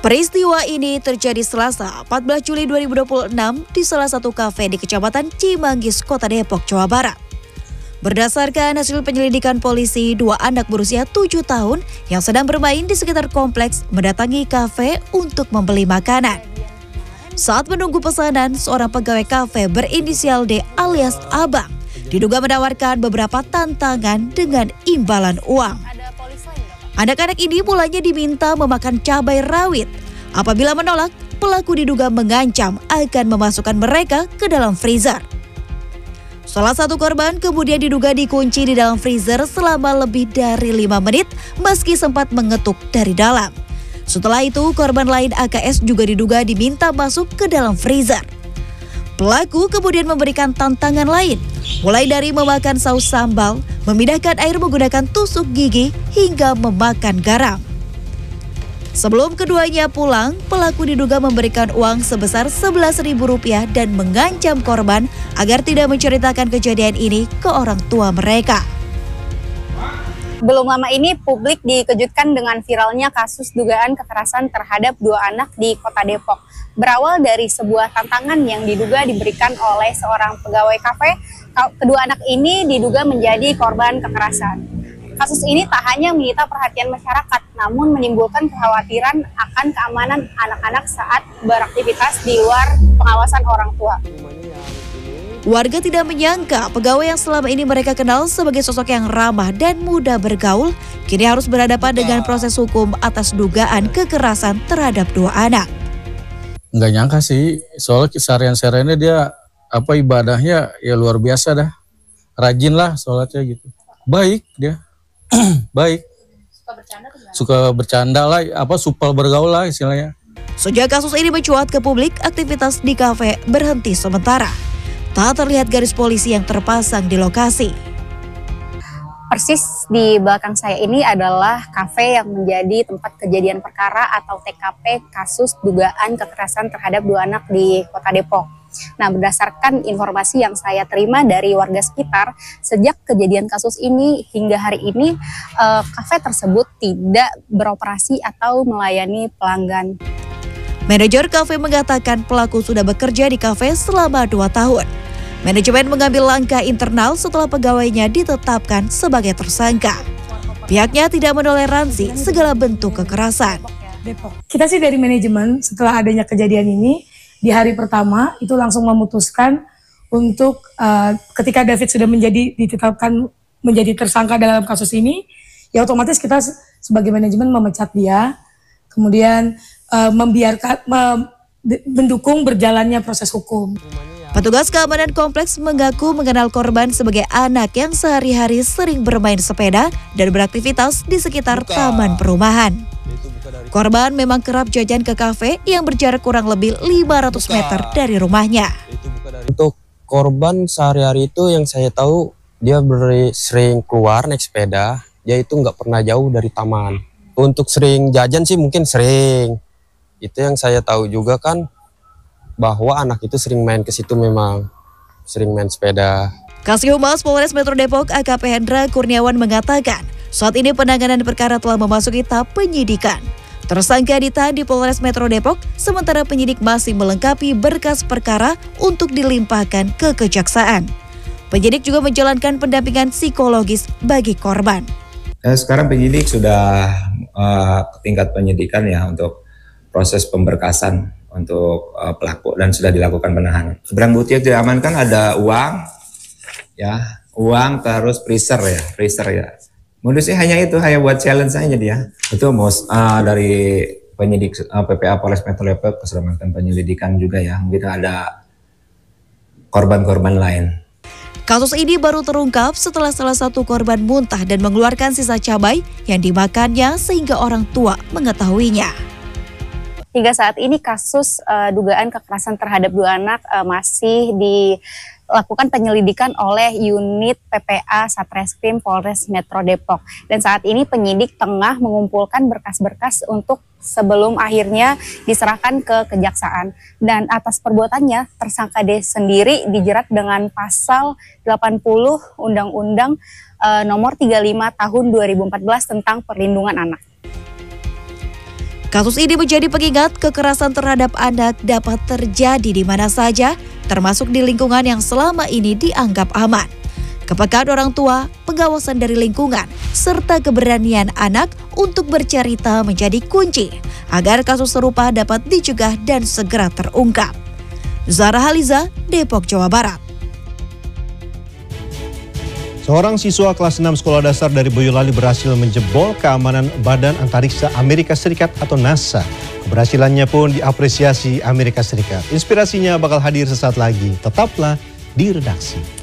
Peristiwa ini terjadi Selasa 14 Juli 2026 di salah satu kafe di Kecamatan Cimanggis, Kota Depok, Jawa Barat. Berdasarkan hasil penyelidikan polisi, dua anak berusia 7 tahun yang sedang bermain di sekitar kompleks mendatangi kafe untuk membeli makanan. Saat menunggu pesanan, seorang pegawai kafe berinisial D alias Abang diduga menawarkan beberapa tantangan dengan imbalan uang. Anak-anak ini mulanya diminta memakan cabai rawit. Apabila menolak, pelaku diduga mengancam akan memasukkan mereka ke dalam freezer. Salah satu korban kemudian diduga dikunci di dalam freezer selama lebih dari 5 menit meski sempat mengetuk dari dalam. Setelah itu, korban lain AKS juga diduga diminta masuk ke dalam freezer. Pelaku kemudian memberikan tantangan lain, mulai dari memakan saus sambal, memindahkan air menggunakan tusuk gigi, hingga memakan garam. Sebelum keduanya pulang, pelaku diduga memberikan uang sebesar Rp11.000 dan mengancam korban agar tidak menceritakan kejadian ini ke orang tua mereka. Belum lama ini publik dikejutkan dengan viralnya kasus dugaan kekerasan terhadap dua anak di Kota Depok. Berawal dari sebuah tantangan yang diduga diberikan oleh seorang pegawai kafe, kedua anak ini diduga menjadi korban kekerasan. Kasus ini tak hanya menyita perhatian masyarakat, namun menimbulkan kekhawatiran akan keamanan anak-anak saat beraktivitas di luar pengawasan orang tua. Warga tidak menyangka pegawai yang selama ini mereka kenal sebagai sosok yang ramah dan mudah bergaul, kini harus berhadapan dengan proses hukum atas dugaan kekerasan terhadap dua anak. Nggak nyangka sih, soalnya seharian-sehariannya dia ibadahnya ya luar biasa dah. Rajin lah sholatnya gitu. Baik dia, baik. Suka bercanda lah, supel bergaul lah istilahnya. Sejak kasus ini mencuat ke publik, aktivitas di kafe berhenti sementara. Tak terlihat garis polisi yang terpasang di lokasi. Persis di belakang saya ini adalah kafe yang menjadi tempat kejadian perkara atau TKP kasus dugaan kekerasan terhadap dua anak di Kota Depok. Nah, berdasarkan informasi yang saya terima dari warga sekitar, sejak kejadian kasus ini hingga hari ini, kafe tersebut tidak beroperasi atau melayani pelanggan. Manajer kafe mengatakan pelaku sudah bekerja di kafe selama 2 tahun. Manajemen mengambil langkah internal setelah pegawainya ditetapkan sebagai tersangka. Pihaknya tidak menoleransi segala bentuk kekerasan. Kita sih dari manajemen setelah adanya kejadian ini, di hari pertama itu langsung memutuskan untuk ketika David sudah ditetapkan menjadi tersangka dalam kasus ini, ya otomatis kita sebagai manajemen memecat dia, kemudian mendukung berjalannya proses hukum. Petugas keamanan kompleks mengaku mengenal korban sebagai anak yang sehari-hari sering bermain sepeda dan beraktivitas di sekitar taman perumahan. Korban memang kerap jajan ke kafe yang berjarak kurang lebih 500 meter dari rumahnya. Untuk korban sehari-hari itu yang saya tahu dia sering keluar naik sepeda, dia itu nggak pernah jauh dari taman. Untuk sering jajan sih mungkin sering. Itu yang saya tahu juga kan, bahwa anak itu sering main ke situ, memang sering main sepeda. Kasih Humas Polres Metro Depok AKP Hendra Kurniawan mengatakan, saat ini penanganan perkara telah memasuki tahap penyidikan. Tersangka ditahan di Polres Metro Depok, sementara penyidik masih melengkapi berkas perkara untuk dilimpahkan ke kejaksaan. Penyidik juga menjalankan pendampingan psikologis bagi korban. Sekarang penyidik sudah tingkat penyidikan ya untuk proses pemberkasan untuk pelaku dan sudah dilakukan penahanan. Barang bukti yang diamankan ada uang, terus freezer ya. Modusnya hanya itu, hanya buat challenge saja dia. Itu dari penyidik PPA Polres Metro Depok sudah melakukan penyelidikan juga ya. Mungkin ada korban-korban lain. Kasus ini baru terungkap setelah salah satu korban muntah dan mengeluarkan sisa cabai yang dimakannya sehingga orang tua mengetahuinya. Hingga saat ini kasus dugaan kekerasan terhadap dua anak masih dilakukan penyelidikan oleh unit PPA Satreskrim Polres Metro Depok. Dan saat ini penyidik tengah mengumpulkan berkas-berkas untuk sebelum akhirnya diserahkan ke kejaksaan. Dan atas perbuatannya, tersangka D sendiri dijerat dengan pasal 80 Undang-Undang nomor 35 tahun 2014 tentang perlindungan anak. Kasus ini menjadi pengingat kekerasan terhadap anak dapat terjadi di mana saja, termasuk di lingkungan yang selama ini dianggap aman. Kepekaan orang tua, pengawasan dari lingkungan, serta keberanian anak untuk bercerita menjadi kunci agar kasus serupa dapat dicegah dan segera terungkap. Zara Haliza, Depok, Jawa Barat. Seorang siswa kelas 6 sekolah dasar dari Boyolali berhasil menjebol keamanan Badan Antariksa Amerika Serikat atau NASA. Keberhasilannya pun diapresiasi Amerika Serikat. Inspirasinya bakal hadir sesaat lagi. Tetaplah di redaksi.